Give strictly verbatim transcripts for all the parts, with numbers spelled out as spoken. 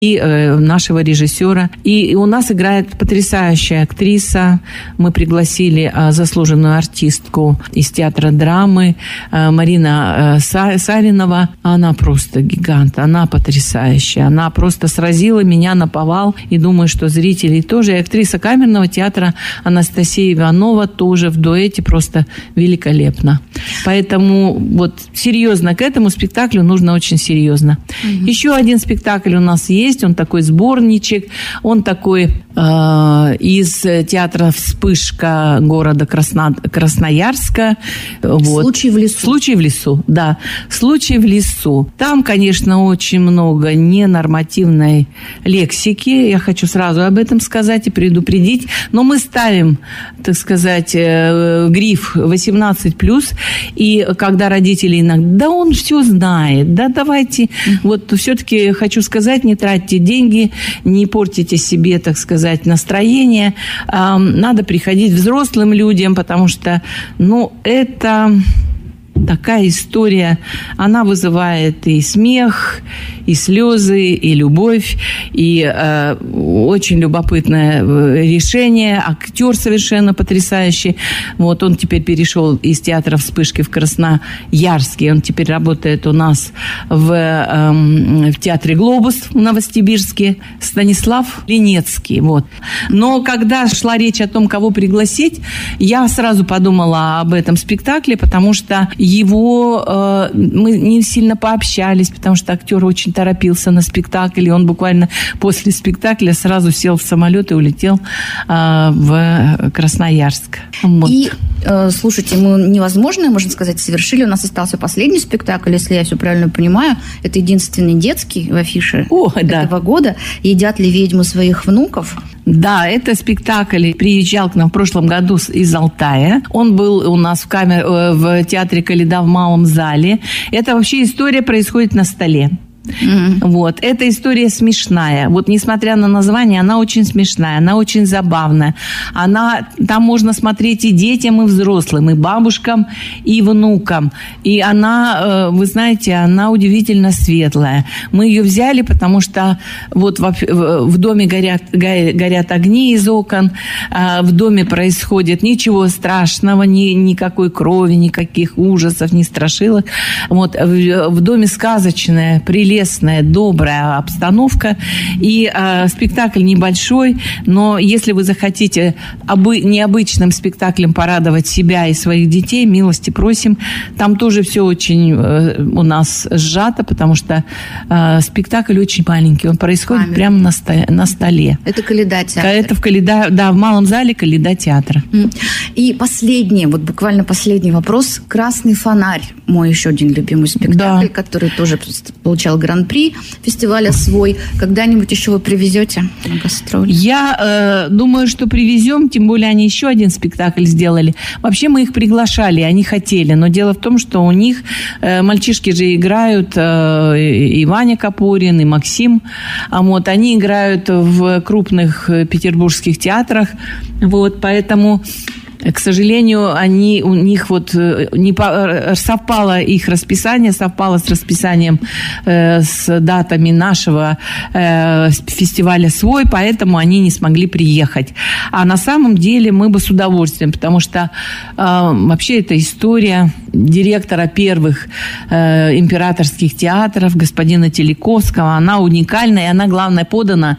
и э, нашего режиссера. И у нас играет потрясающая актриса. Мы пригласили э, заслуженную артистку из театра драмы э, Марина э, Са- Савинова. Она просто гигант, она потрясающая. Она просто сразила меня наповал. И думаю, что зрители тоже. И актриса камерного театра Анастасия Иванова тоже в дуэте просто великолепно. Поэтому вот серьезно к этому спектаклю нужно очень серьезно. Mm-hmm. Еще один спектакль у нас есть. Он такой сборничек, он такой э, из театра «Вспышка» города Красно, Красноярска. Вот. «Случай в лесу». «Случай в лесу», да. «Случай в лесу». Там, конечно, очень много ненормативной лексики. Я хочу сразу об этом сказать и предупредить. Но мы ставим, так сказать, э, гриф восемнадцать плюс. И когда родители иногда, да он все знает, да давайте. Mm-hmm. Вот все-таки хочу сказать, не тратьте деньги, не портите себе, так сказать, настроение. Надо приходить взрослым людям, потому что, ну, это такая история, она вызывает и смех, и слезы, и любовь, и э, очень любопытное решение. Актер совершенно потрясающий. Вот он теперь перешел из театра «Вспышки» в Красноярске. Он теперь работает у нас в, э, в театре «Глобус» в Новосибирске. Станислав Ленецкий. Вот. Но когда шла речь о том, кого пригласить, я сразу подумала об этом спектакле, потому что его э, мы не сильно пообщались, потому что актер очень торопился на спектакль, и он буквально после спектакля сразу сел в самолет и улетел э, в Красноярск. Вот. И, э, слушайте, мы невозможное, можно сказать, совершили. У нас остался последний спектакль, если я все правильно понимаю. Это единственный детский в афише О, этого да. года. «Едят ли ведьмы своих внуков?» Да, это спектакль приезжал к нам в прошлом году из Алтая. Он был у нас в, камер... в театре «Каледа» в малом зале. Это вообще история происходит на столе. Mm-hmm. Вот. Эта история смешная. Вот несмотря на название, она очень смешная, она очень забавная. Она, там можно смотреть и детям, и взрослым, и бабушкам, и внукам. И она, вы знаете, она удивительно светлая. Мы ее взяли, потому что вот в, в доме горят, горят огни из окон, в доме происходит ничего страшного, ни, никакой крови, никаких ужасов, ни страшилок. Вот. В, в доме сказочная, прелестная, Лесная, добрая обстановка. И э, спектакль небольшой, но если вы захотите обы- необычным спектаклем порадовать себя и своих детей, милости просим. Там тоже все очень э, у нас сжато, потому что э, спектакль очень маленький. Он происходит Камера. прямо на, сто- на столе. Это «Каледа» театр. Это в «Каледа», да, в малом зале «Каледа» театра. И последний, вот буквально последний вопрос. «Красный фонарь». Мой еще один любимый спектакль, да. который тоже получал гран-при фестиваля свой. Когда-нибудь еще вы привезете на гастроли? Я э, думаю, что привезем, тем более они еще один спектакль сделали. Вообще мы их приглашали, они хотели, но дело в том, что у них э, мальчишки же играют, э, и Ваня Копорин, и Максим, а вот они играют в крупных петербургских театрах, вот, поэтому... К сожалению, они, у них вот не по, совпало их расписание, совпало с расписанием, э, с датами нашего э, фестиваля свой, поэтому они не смогли приехать. А на самом деле мы бы с удовольствием, потому что э, вообще это история директора первых э, императорских театров, господина Телековского, она уникальна, и она, главное, подана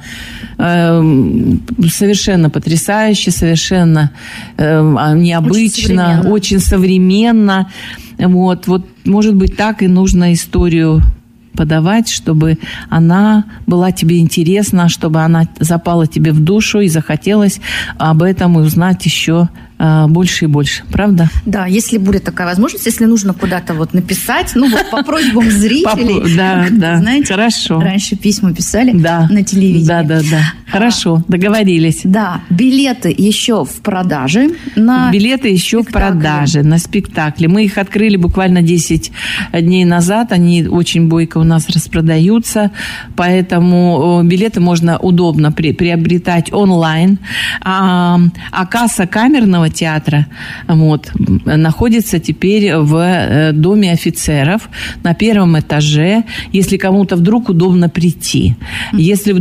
э, совершенно потрясающе, совершенно э, необычно, очень современно. Очень современно. Вот, вот, может быть, так и нужно историю подавать, чтобы она была тебе интересна, чтобы она запала тебе в душу и захотелось об этом и узнать еще больше и больше. Правда? Да, если будет такая возможность, если нужно куда-то вот написать, ну вот по просьбам зрителей. Да, да, знаете, хорошо. Раньше письма писали на телевидении. Да, да, да. Хорошо, договорились. Да, билеты еще в продаже. Билеты еще в продаже на спектакле. Мы их открыли буквально десять дней назад. Они очень бойко у нас распродаются, поэтому билеты можно удобно приобретать онлайн. А касса камерного театра, вот, находится теперь в Доме офицеров на первом этаже, если кому-то вдруг удобно прийти. Если